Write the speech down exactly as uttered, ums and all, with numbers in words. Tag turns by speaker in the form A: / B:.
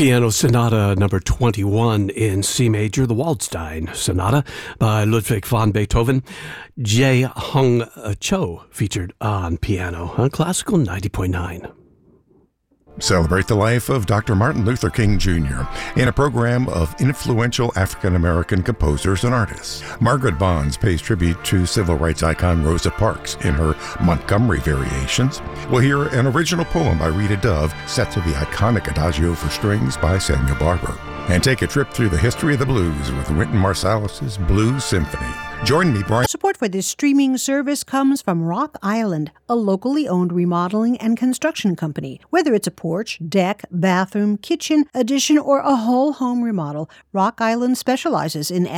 A: Piano Sonata number twenty-one in C major, the Waldstein Sonata by Ludwig van Beethoven. Jae Hong Cho featured on piano on Classical ninety point nine.
B: Celebrate the life of Doctor Martin Luther King Junior in a program of influential African-American composers and artists. Margaret Bonds pays tribute to civil rights icon Rosa Parks in her Montgomery Variations. We'll hear an original poem by Rita Dove set to the iconic Adagio for Strings by Samuel Barber. And take a trip through the history of the blues with Wynton Marsalis's Blues Symphony. Join me, Brian.
C: Support for this streaming service comes from Rock Island, a locally owned remodeling and construction company. Whether it's a porch, deck, bathroom, kitchen, addition, or a whole home remodel, Rock Island specializes in